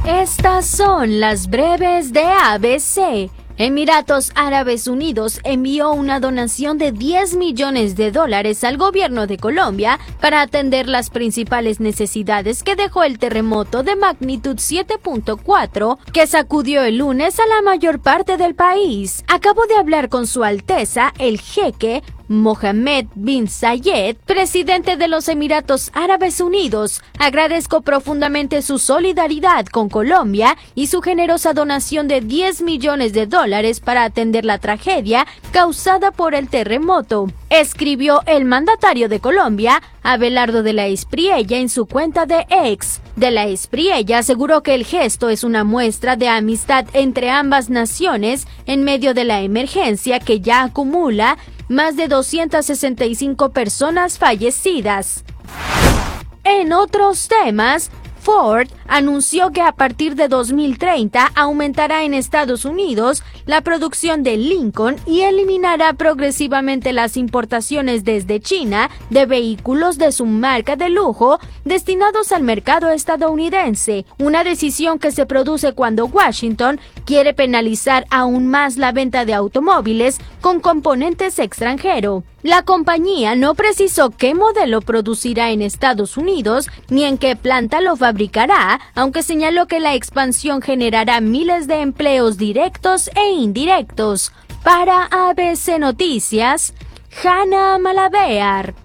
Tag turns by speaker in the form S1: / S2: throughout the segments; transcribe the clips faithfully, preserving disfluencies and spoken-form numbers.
S1: Estas son las breves de A B C. Emiratos Árabes Unidos envió una donación de diez millones de dólares al gobierno de Colombia para atender las principales necesidades que dejó el terremoto de magnitud siete punto cuatro que sacudió el lunes a la mayor parte del país. Acabo de hablar con Su Alteza, el jeque Mohammed bin Zayed, presidente de los Emiratos Árabes Unidos. Agradezco profundamente su solidaridad con Colombia y su generosa donación de diez millones de dólares para atender la tragedia causada por el terremoto, escribió el mandatario de Colombia, Abelardo de la Espriella, en su cuenta de X. De la Espriella aseguró que el gesto es una muestra de amistad entre ambas naciones en medio de la emergencia que ya acumula más de doscientas sesenta y cinco personas fallecidas. En otros temas, Ford anunció que a partir de dos mil treinta aumentará en Estados Unidos la producción de Lincoln y eliminará progresivamente las importaciones desde China de vehículos de su marca de lujo destinados al mercado estadounidense, una decisión que se produce cuando Washington quiere penalizar aún más la venta de automóviles con componentes extranjeros. La compañía no precisó qué modelo producirá en Estados Unidos ni en qué planta lo fabricará, aunque señaló que la expansión generará miles de empleos directos e indirectos. Para A B C Noticias, Hanna Malabear.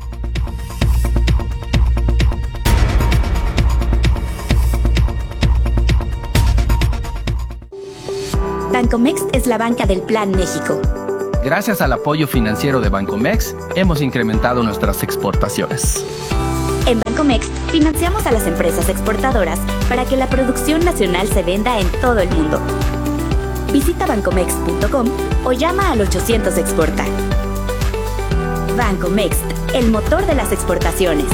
S2: Bancomext es la banca del Plan México.
S3: Gracias al apoyo financiero de Bancomext, hemos incrementado nuestras exportaciones.
S2: En Bancomext financiamos a las empresas exportadoras para que la producción nacional se venda en todo el mundo. Visita bancomext punto com o llama al ochocientos Exporta. Bancomext, el motor de las exportaciones.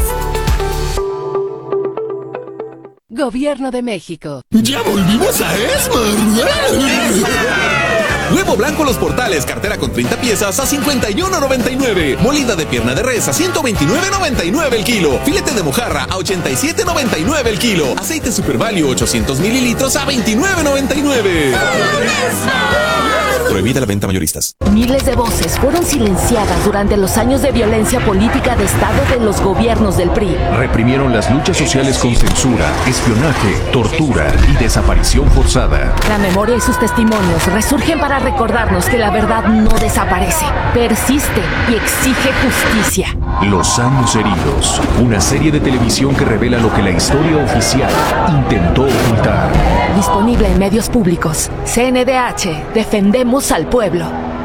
S4: Gobierno de México.
S5: ¡Ya volvimos a Esmar! Huevo blanco Los Portales, cartera con treinta piezas a cincuenta y uno noventa y nueve. Molida de pierna de res a ciento veintinueve noventa y nueve el kilo. Filete de mojarra a ochenta y siete noventa y nueve el kilo. Aceite Super Value ochocientos mililitros a veintinueve noventa y nueve. Prohibida la venta a mayoristas.
S4: Miles de voces fueron silenciadas durante los años de violencia política de Estado de los gobiernos del P R I.
S6: Reprimieron las luchas sociales con censura, espionaje, tortura y desaparición forzada.
S4: La memoria y sus testimonios resurgen para recordarnos que la verdad no desaparece, persiste y exige justicia.
S6: Los años heridos, una serie de televisión que revela lo que la historia oficial intentó ocultar.
S4: Disponible en medios públicos. C N D H, defendemos al pueblo.